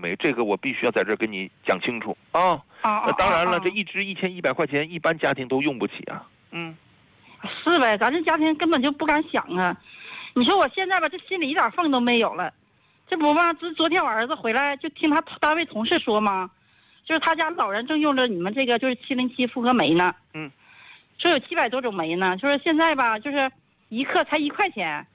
酶，这个我必须要在这儿跟你讲清楚啊。那当然了，这一支1100块钱，一般家庭都用不起啊。 是呗，咱这家庭根本就不敢想啊。你说我现在吧，这心里一点缝都没有了。这不嘛，昨天我儿子回来就听他单位同事说嘛，就是他家老人正用着你们这个就是707复合酶呢。说有700多种酶呢，就是现在吧，就是一克才1块钱。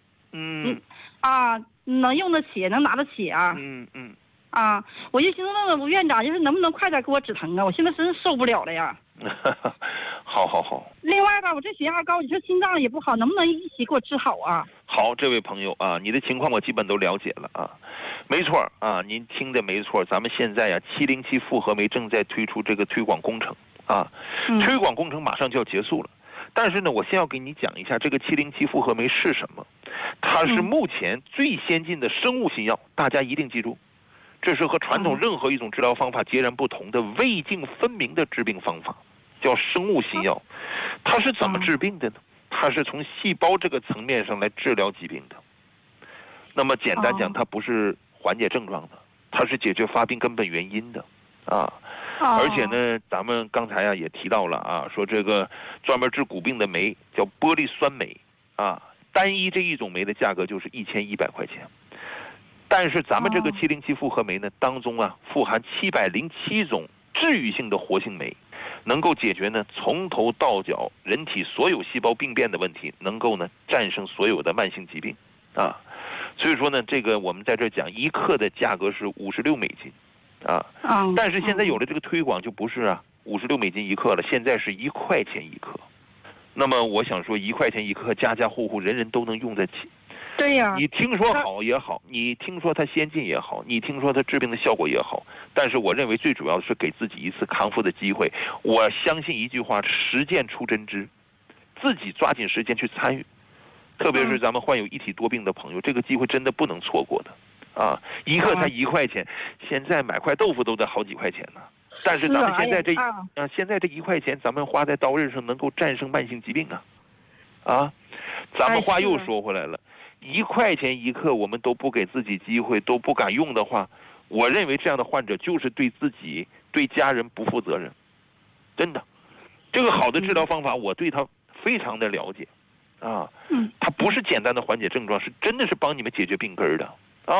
能用得起，能拿得起啊。我就寻思问问吴院长，就是能不能快点给我止疼啊？我现在真受不了了呀。 好。 另外吧，我这血压高，你说心脏也不好，能不能一起给我治好啊？ 好，这位朋友啊，你的情况我基本都了解了啊。没错啊，您听的没错，咱们现在呀，707复合酶正在推出这个推广工程啊。推广工程马上就要结束了。但是呢，我先要给你讲一下这个707复合酶是什么。它是目前最先进的生物新药，大家一定记住，这是和传统任何一种治疗方法截然不同的胃镜分明的治病方法，叫生物新药。它是怎么治病的呢？它是从细胞这个层面上来治疗疾病的。那么简单讲，它不是缓解症状的，它是解决发病根本原因的啊。而且呢，咱们刚才也提到了啊，说这个专门治骨病的酶叫玻璃酸酶啊，单一这一种酶的价格就是1100块钱。但是咱们这个707复合酶呢，当中富含707种治愈性的活性酶，能够解决呢从头到脚人体所有细胞病变的问题，能够呢战胜所有的慢性疾病啊。所以说呢，这个我们在这讲1克的价格是56美金。但是现在有了这个推广，就不是56美金1克了，现在是1块钱1克。那么我想说，1块钱1克，家家户户人人都能用得起。 对呀， 你听说好也好，你听说它先进也好，你听说它治病的效果也好，但是我认为最主要的是给自己一次康复的机会。我相信一句话：实践出真知，自己抓紧时间去参与。特别是咱们患有一体多病的朋友，这个机会真的不能错过的。1克才1块钱，现在买块豆腐都得好几块钱呢。但是咱们现在现在这1块钱，咱们花在刀刃上，能够战胜慢性疾病啊！咱们话又说回来了，1块钱1克，我们都不给自己机会，都不敢用的话，我认为这样的患者就是对自己、对家人不负责任。真的，这个好的治疗方法，我对他非常的了解它不是简单的缓解症状，是真的是帮你们解决病根的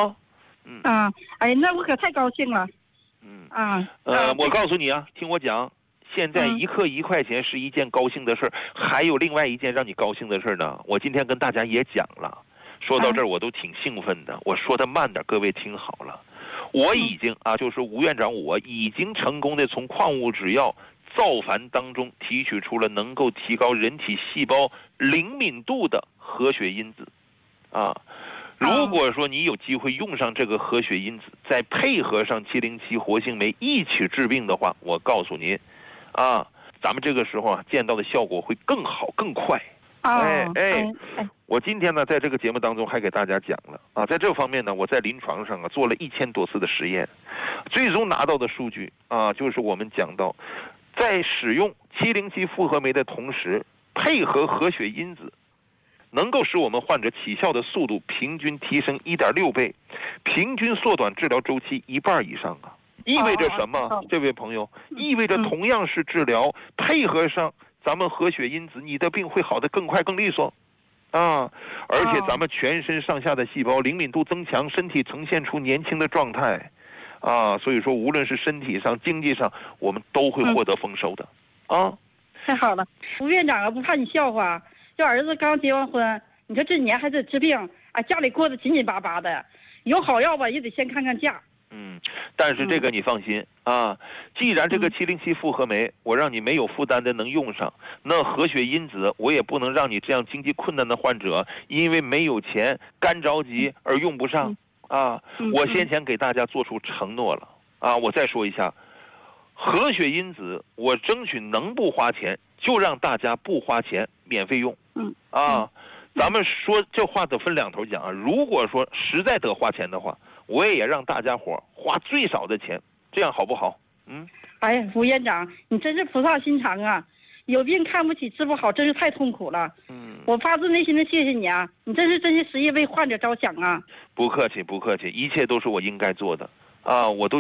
那我可太高兴了。 我告诉你听我讲，现在1克1块钱是一件高兴的事儿，还有另外一件让你高兴的事儿呢。我今天跟大家也讲了，说到这儿我都挺兴奋的。我说的慢点，各位听好了，我已经就是吴院长，我已经成功的从矿物质药造矾当中提取出了能够提高人体细胞灵敏度的合血因子如果说你有机会用上这个合血因子，再配合上707活性酶一起治病的话，我告诉您咱们这个时候见到的效果会更好更快。我今天呢在这个节目当中还给大家讲了在这方面呢，我在临床上做了1000多次的实验，最终拿到的数据就是我们讲到，在使用707复合酶的同时，配合合血因子，能够使我们患者起效的速度平均提升1.6倍，平均缩短治疗周期1半以上意味着什么？这位朋友，意味着同样是治疗，配合上咱们合血因子，你的病会好得更快更利索而且咱们全身上下的细胞灵敏度增强，身体呈现出年轻的状态所以说无论是身体上经济上，我们都会获得丰收的太好了，吴院长不怕你笑话，这儿子刚结完婚，你说这年还得治病家里过得紧紧巴巴的，有好药吧也得先看看价。 但是这个你放心既然这个707复合酶我让你没有负担的能用上，那合血因子我也不能让你这样经济困难的患者因为没有钱干着急而用不上我先前给大家做出承诺了我再说一下，合血因子我争取能不花钱就让大家不花钱免费用咱们说这话得分两头讲如果说实在得花钱的话，我也让大家伙花最少的钱，这样好不好？ 吴院长，你真是菩萨心肠有病看不起治不好，真是太痛苦了。我发自内心的谢谢你你真是真心实意为患者着想不客气不客气，一切都是我应该做的我都